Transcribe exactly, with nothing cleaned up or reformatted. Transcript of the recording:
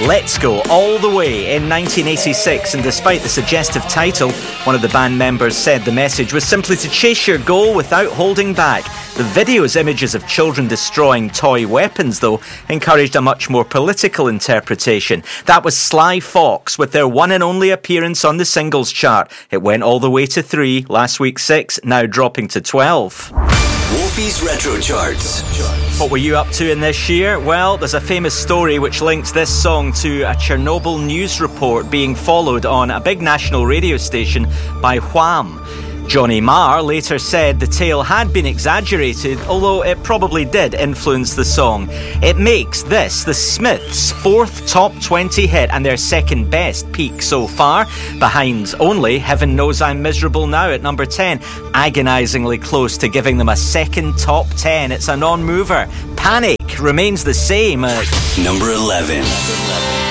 Let's Go All The Way in nineteen eighty-six, and despite the suggestive title, one of the band members said the message was simply to chase your goal without holding back. The video's images of children destroying toy weapons, though, encouraged a much more political interpretation. That was Sly Fox with their one and only appearance on the singles chart. It went all the way to three, last week six, now dropping to twelve. Wolfie's Retro Charts. What were you up to in this year? Well, there's a famous story which links this song to a Chernobyl news report being followed on a big national radio station by Wham! Johnny Marr later said the tale had been exaggerated, although it probably did influence the song. It makes this the Smiths' fourth top twenty hit and their second best peak so far, behind only Heaven Knows I'm Miserable Now at number ten, agonisingly close to giving them a second top ten. It's a non-mover. Panic remains the same at number eleven.